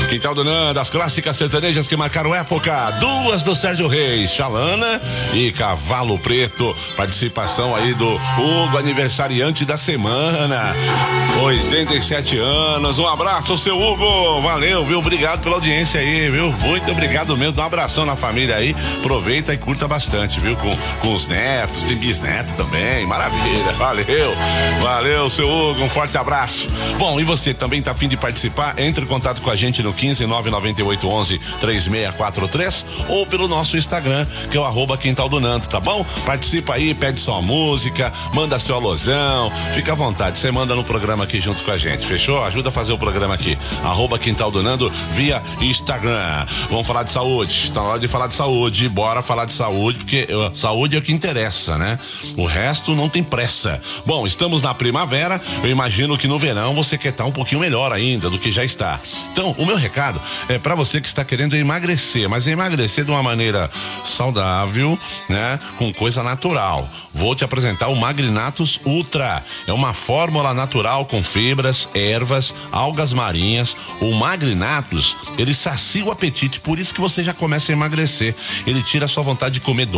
Quintal do Nando, as clássicas sertanejas que marcaram época. Duas do Sérgio Reis, Xalana e Cavalo Preto. Participação aí do Hugo, aniversariante da semana. 87 anos. Um abraço, seu Hugo. Valeu, viu? Obrigado pela audiência aí, viu? Muito obrigado mesmo. Dá um abração na família aí. Aproveita e curta bastante, viu? Com os netos, tem bisneto também. Maravilha. Valeu, seu Hugo. Um forte abraço. Bom, e você também tá afim de participar? Entre em contato com a gente no 15998113643 ou pelo nosso Instagram, que é o @Quintal do Nando, tá bom? Participa aí, pede sua música, manda seu alusão, fica à vontade, você manda no programa aqui junto com a gente, fechou? Ajuda a fazer o programa aqui, @Quintal do Nando via Instagram. Vamos falar de saúde, tá na hora de falar de saúde, bora falar de saúde, porque saúde é o que interessa, né? O resto não tem pressa. Bom, estamos na primavera, eu imagino que no verão você quer estar um pouquinho melhor ainda do que já está. Então, o meu recado é para você que está querendo emagrecer, mas emagrecer de uma maneira saudável, né? Com coisa natural. Vou te apresentar o Magrinatus Ultra. É uma fórmula natural com fibras, ervas, algas marinhas. O Magrinatus, ele sacia o apetite, por isso que você já começa a emagrecer. Ele tira a sua vontade de comer doce.